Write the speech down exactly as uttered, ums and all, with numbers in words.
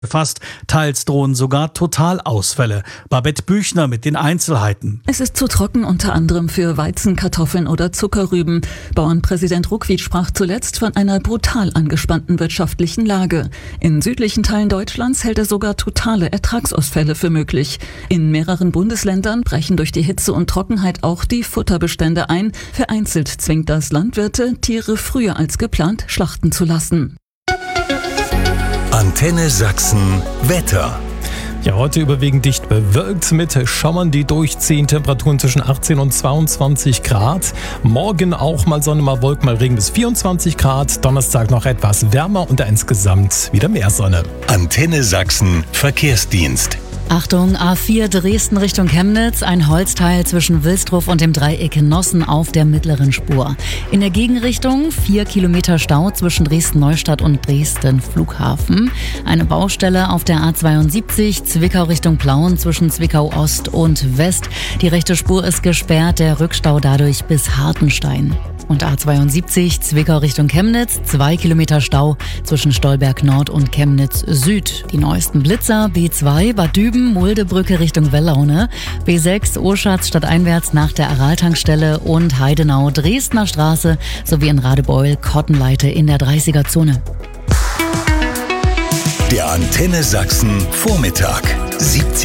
befasst. Teils drohen sogar Totalausfälle. Babette Büchner mit den Einzelheiten. Es ist zu trocken, unter anderem für Weizen, Kartoffeln oder Zuckerrüben. Bauernpräsident Ruckwied sprach zuletzt von einer brutal angespannten wirtschaftlichen Lage. In südlichen Teilen Deutschlands hält er sogar totale Ertragsausfälle für möglich. In mehreren Bundesländern brechen durch die Hitze und Trockenheit auch die Futterbestände ein. Vereinzelt zwingt das Landwirte, Tiere früher als geplant schlachten zu lassen. Antenne Sachsen Wetter. Ja, heute überwiegend dicht bewölkt mit Schauern, die durchziehen. Temperaturen zwischen achtzehn und zweiundzwanzig Grad. Morgen auch mal Sonne, mal Wolken, mal Regen bis vierundzwanzig Grad. Donnerstag noch etwas wärmer und da insgesamt wieder mehr Sonne. Antenne Sachsen Verkehrsdienst. Achtung, A vier Dresden Richtung Chemnitz, ein Holzteil zwischen Wilsdruff und dem Dreieck Nossen auf der mittleren Spur. In der Gegenrichtung vier Kilometer Stau zwischen Dresden-Neustadt und Dresden-Flughafen. Eine Baustelle auf der A zweiundsiebzig, Zwickau Richtung Plauen zwischen Zwickau Ost und West. Die rechte Spur ist gesperrt, der Rückstau dadurch bis Hartenstein. Und A zweiundsiebzig, Zwickau Richtung Chemnitz, zwei Kilometer Stau zwischen Stolberg Nord und Chemnitz Süd. Die neuesten Blitzer, B zwei, Bad Düben, Muldebrücke Richtung Wellaune, B sechs, Urschatz stadteinwärts nach der Aral-Tankstelle und Heidenau, Dresdner Straße sowie in Radebeul, Kottenleite in der dreißiger-Zone. Der Antenne Sachsen Vormittag, siebzehn